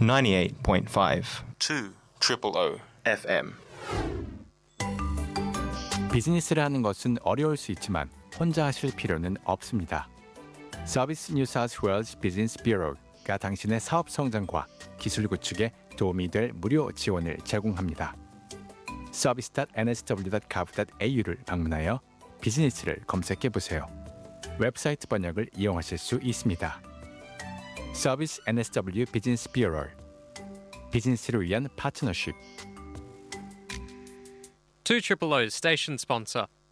98.5 2 FM. 비즈니스를 하는 것은 어려울 수 있지만 혼자 하실 필요는 없습니다. 서비스 뉴 사우스 웨일즈 비즈니스 뷰로가 당신의 사업 성장과 기술 구축에 도움이 될 무료 지원을 제공합니다. service.nsw.gov.au를 방문하여 비즈니스를 검색해보세요. 웹사이트 번역을 이용하실 수 있습니다. 서비스 NSW 비즈니스 뷰로, 비즈니스를 위한 파트너십. 2 O's station sponsor.